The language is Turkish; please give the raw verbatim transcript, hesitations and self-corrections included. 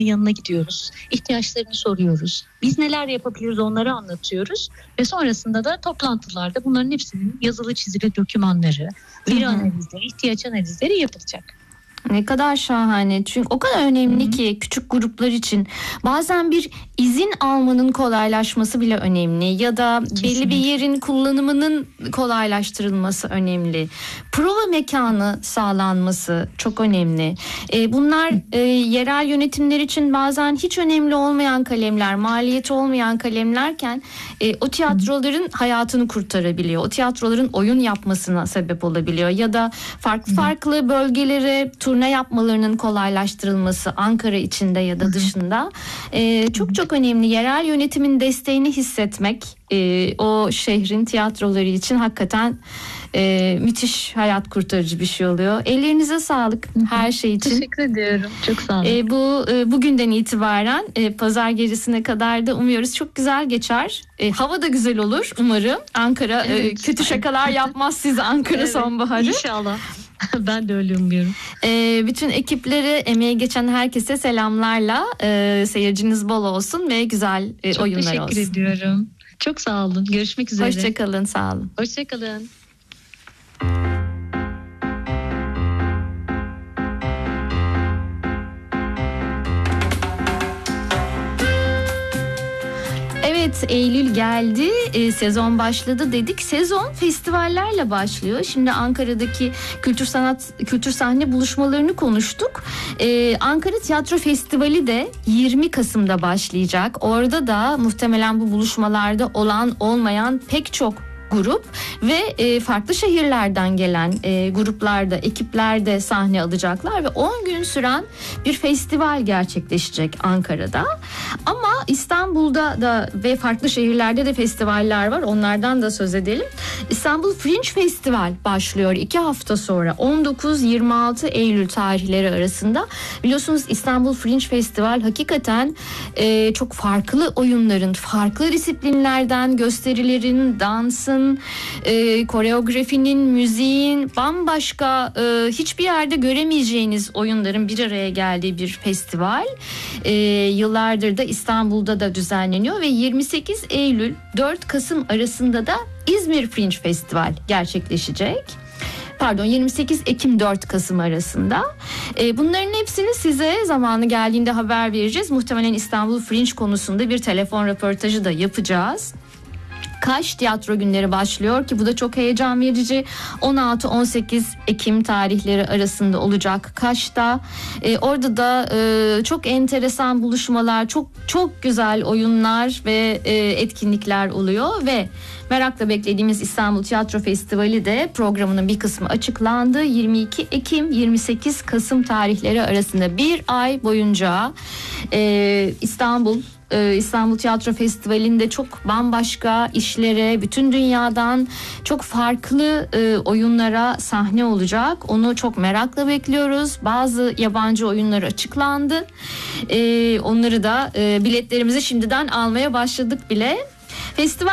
yanına gidiyoruz. İhtiyaçlarını soruyoruz. Biz neler yapabiliriz onları anlatıyoruz. Ve sonrasında da toplantılarda bunların hepsinin yazılı çizili dokümanları, veri analizleri, ihtiyaç analizleri yapılacak. Ne kadar şahane. Çünkü o kadar önemli Hı-hı. ki küçük gruplar için bazen bir izin almanın kolaylaşması bile önemli ya da Kesinlikle. belli bir yerin kullanımının kolaylaştırılması önemli. Prova mekanı sağlanması çok önemli. E, bunlar e, yerel yönetimler için bazen hiç önemli olmayan kalemler, maliyeti olmayan kalemlerken e, o tiyatroların hayatını kurtarabiliyor. O tiyatroların oyun yapmasına sebep olabiliyor ya da farklı farklı bölgelere turne yapmalarının kolaylaştırılması Ankara içinde ya da dışında ee, çok çok önemli. Yerel yönetimin desteğini hissetmek e, o şehrin tiyatroları için hakikaten e, müthiş hayat kurtarıcı bir şey oluyor. Ellerinize sağlık her şey için. Teşekkür ediyorum. Çok sağ olun. E, bu e, bugünden itibaren e, pazar gecesine kadar da umuyoruz çok güzel geçer. E, hava da güzel olur umarım. Ankara evet, e, kötü şakalar yapmaz size Ankara evet, sonbaharı. İnşallah. Ben de öyle umuyorum. Ee, bütün ekiplere, emeği geçen herkese selamlarla. Ee, seyirciniz bol olsun ve güzel e, oyunlar olsun. Çok teşekkür ediyorum. Çok sağ olun. Görüşmek üzere. Hoşçakalın, sağ olun. Hoşçakalın. Evet, Eylül geldi, e, sezon başladı dedik. Sezon festivallerle başlıyor. Şimdi Ankara'daki kültür sanat, kültür sahne buluşmalarını konuştuk. E, Ankara Tiyatro Festivali de yirmi Kasım'da başlayacak. Orada da muhtemelen bu buluşmalarda olan olmayan pek çok grup ve e, farklı şehirlerden gelen e, gruplarda, ekiplerde sahne alacaklar ve on gün süren bir festival gerçekleşecek Ankara'da. Ama İstanbul'da da ve farklı şehirlerde de festivaller var. Onlardan da söz edelim. İstanbul Fringe Festival başlıyor iki hafta sonra on dokuz yirmi altı Eylül tarihleri arasında. Biliyorsunuz İstanbul Fringe Festival hakikaten e, çok farklı oyunların, farklı disiplinlerden gösterilerin, dansın, E, koreografinin, müziğin, bambaşka e, hiçbir yerde göremeyeceğiniz oyunların bir araya geldiği bir festival. E, yıllardır da İstanbul'da da düzenleniyor ve yirmi sekiz Eylül dört Kasım arasında da İzmir Fringe Festival gerçekleşecek. Pardon yirmi sekiz Ekim dört Kasım arasında. E, bunların hepsini size zamanı geldiğinde haber vereceğiz. Muhtemelen İstanbul Fringe konusunda bir telefon röportajı da yapacağız. Kaş Tiyatro Günleri başlıyor ki bu da çok heyecan verici. on altı on sekiz Ekim tarihleri arasında olacak Kaş'ta. Ee, orada da e, çok enteresan buluşmalar, çok çok güzel oyunlar ve e, etkinlikler oluyor ve merakla beklediğimiz İstanbul Tiyatro Festivali de programının bir kısmı açıklandı. yirmi iki Ekim yirmi sekiz Kasım tarihleri arasında bir ay boyunca e, İstanbul İstanbul Tiyatro Festivali'nde çok bambaşka işlere, bütün dünyadan çok farklı e, oyunlara sahne olacak. Onu çok merakla bekliyoruz. Bazı yabancı oyunlar açıklandı. E, onları da e, biletlerimizi şimdiden almaya başladık bile. Festival